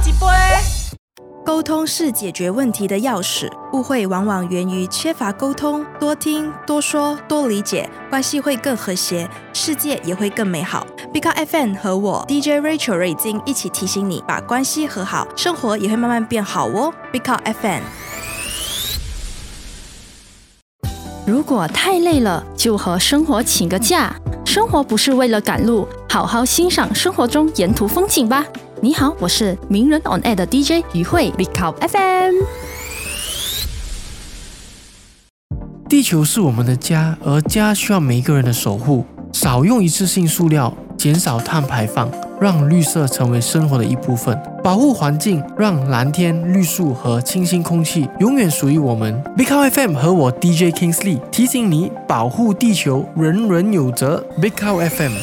一杯。 沟通是解决问题的钥匙，误会往往源于缺乏沟通。多听、多说、多理解，关系会更和谐，世界也会更美好。Big Up FM 和我 DJ Rachel 瑞金一起提醒你，把关系和好，生活也会慢慢变好哦。Big Up FM。 如果太累了，就和生活请个假。生活不是为了赶路，好好欣赏生活中沿途风景吧。你好，我是名人 on air 的 DJ 于慧 Big Up FM。 地球是我们的家，而家需要每一个人的守护。少用一次性塑料，减少碳排放，让绿色成为生活的一部分。保护环境，让蓝天、绿树和清新空气永远属于我们。Big Up FM 和我 DJ Kingsley 提醒你，保护地球，人人有责。Big Up FM。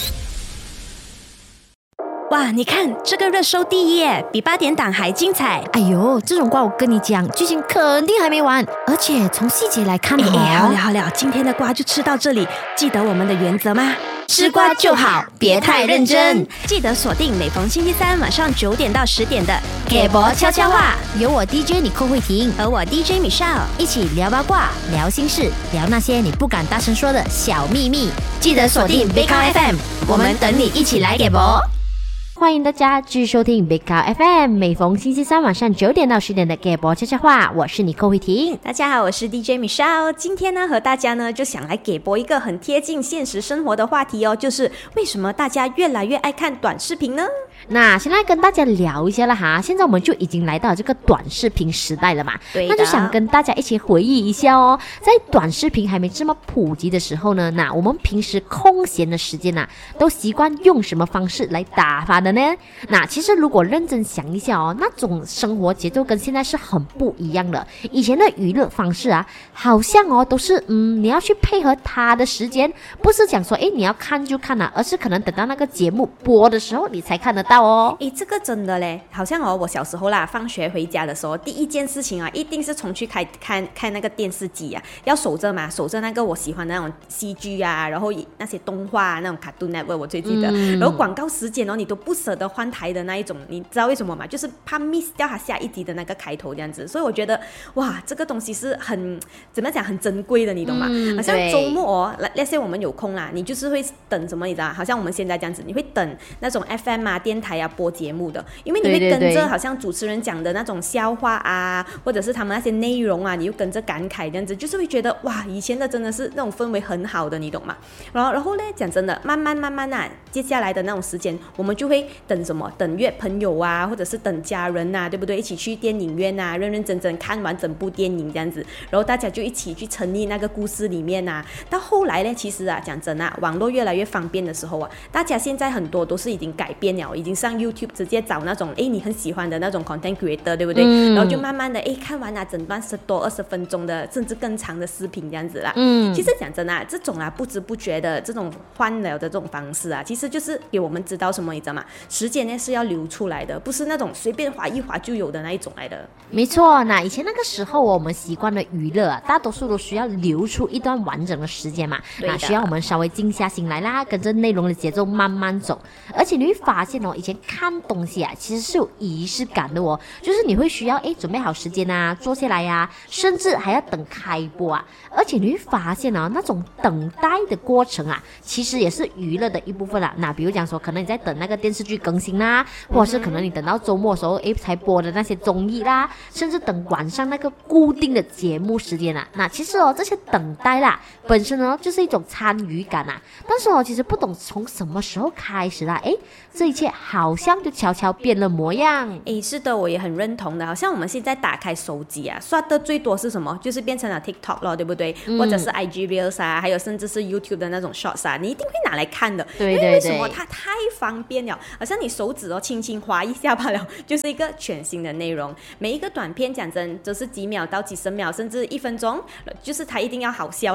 哇，你看这个热搜第一耶，比8点档还精彩。 哎呦，这种瓜我跟你讲，剧情肯定还没完，而且从细节来看好了，今天的瓜就吃到这里。记得我们的原则吗？吃瓜就好，别太认真。记得锁定每逢星期三晚上9点到10点的给博悄悄话， 有我 DJ 你寇慧婷和我 DJ Michelle 一起聊八卦、聊心事、聊那些你不敢大声说的小秘密。 记得锁定 Big Up FM， 我们等你一起来给博。 欢迎大家继续收听 Big Up FM， 每逢星期三晚上9点到10点的给博悄悄话，我是你寇慧婷。 大家好，我是 DJ Michelle。今天呢，和大家呢就想来给博一个很贴近现实生活的话题哦，就是为什么大家越来越爱看短视频呢？ 那先来跟大家聊一下了哈，现在我们就已经来到这个短视频时代了嘛，那就想跟大家一起回忆一下哦，在短视频还没这么普及的时候呢，那我们平时空闲的时间都习惯用什么方式来打发的呢？那其实如果认真想一下哦，那种生活节奏跟现在是很不一样的。以前的娱乐方式好像都是你要去配合他的时间，不是讲说你要看就看而是可能等到那个节目播的时候你才看得到哦。 这个真的嘞，好像我小时候啦，放学回家的时候，第一件事情一定是冲去看那个电视机要守着嘛，守着那个我喜欢的那种戏剧然后那些动画那种 Cartoon Network 我最记得，然后广告时间你都不舍得换台的那一种，你知道为什么吗？就是怕 miss 掉它下一集的那个开头这样子，所以我觉得哇，这个东西是很怎么讲，很珍贵的，你懂吗？好像周末那些我们有空啦，你就是会等什么，你知道吗？好像我们现在这样子，你会等那种 FM 电台播节目的，因为你会跟着好像主持人讲的那种笑话或者是他们那些内容你又跟着感慨这样子，就是会觉得哇，以前的真的是那种氛围很好的，你懂吗？然后呢，讲真的，慢慢接下来的那种时间，我们就会等什么？等约朋友或者是等家人对不对？一起去电影院认认真真看完整部电影这样子，然后大家就一起去沉溺那个故事里面到后来呢，其实讲真网络越来越方便的时候大家现在很多都是已经改变了，已经上 YouTube 直接找那种你很喜欢的那种 content creator， 对不对？然后就慢慢的看完整段10多20分钟的甚至更长的视频这样子啦。其实讲真这种不知不觉的这种欢聊的这种方式其实就是给我们知道什么，你知道吗？时间呢是要留出来的，不是那种随便滑一滑就有的那一种来的。 没错，那以前那个时候我们习惯的娱乐大多数都需要留出一段完整的时间嘛，那需要我们稍微静下心来啦，跟着内容的节奏慢慢走。而且你会发现以前看东西其实是有仪式感的就是你会需要准备好时间坐下来甚至还要等开播而且你会发现那种等待的过程其实也是娱乐的一部分那比如讲说，可能你在等那个电视剧更新啦，或者是可能你等到周末的时候才播的那些综艺啦，甚至等晚上那个固定的节目时间那其实这些等待本身就是一种参与感但是其实不懂从什么时候开始这一切好像就悄悄变了模样。 是的，我也很认同的。好像我们现在打开手机刷的最多是什么？就是变成了 TikTok 了，对不对？或者是 IG Reels 还有甚至是 YouTube 的那种 Shorts 你一定会拿来看的。 对， 因为为什么它太方便了？好像你手指轻轻滑一下罢了，就是一个全新的内容。每一个短片讲真，就是几秒到几十秒，甚至1分钟，就是它一定要好笑。